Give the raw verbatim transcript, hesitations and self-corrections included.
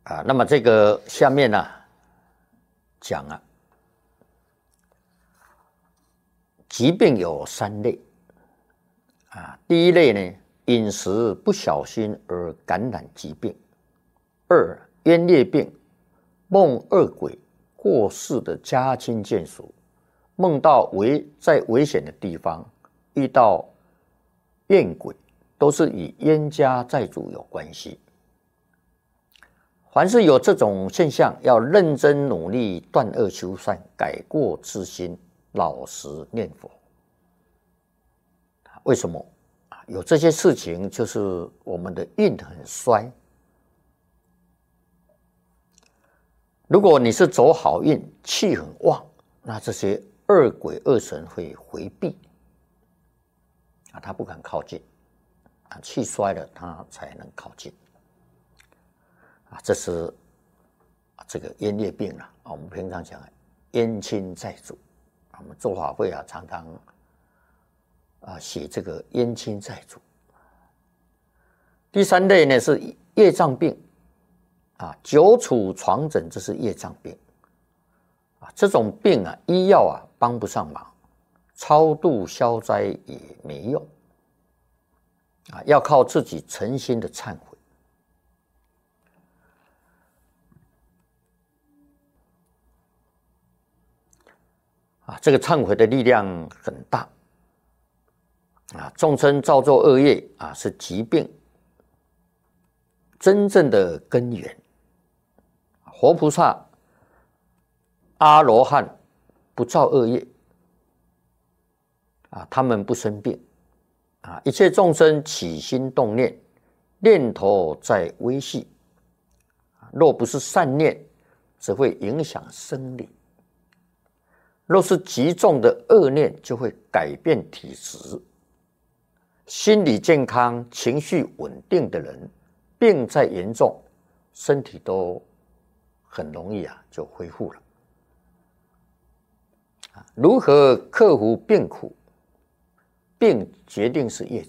啊，那么这个下面呢、啊、讲啊，疾病有三类啊。第一类呢，饮食不小心而感染疾病；二，冤裂病，梦恶鬼过世的家亲眷属，梦到危在危险的地方遇到怨鬼，都是与冤家债主有关系。凡是有这种现象，要认真努力断恶修善，改过自新，老实念佛。为什么有这些事情？就是我们的运很衰。如果你是走好运，气很旺，那这些恶鬼恶神会回避啊，他不敢靠近啊，气衰了他才能靠近。啊，这是这个冤裂病啊，我们平常讲冤亲债主，我们做法会啊，常常啊写这个冤亲债主。第三类呢是业障病啊，久处床枕，这是业障病啊。这种病啊，医药啊帮不上忙，超度消灾也没用啊，要靠自己诚心的忏悔。啊，这个忏悔的力量很大啊！众生造作恶业啊，是疾病真正的根源。活菩萨、阿罗汉不造恶业啊，他们不生病啊。一切众生起心动念，念头在微细，若不是善念，只会影响生理。若是极重的恶念，就会改变体质。心理健康、情绪稳定的人，病再严重，身体都很容易啊就恢复了。如何克服病苦？病决定是业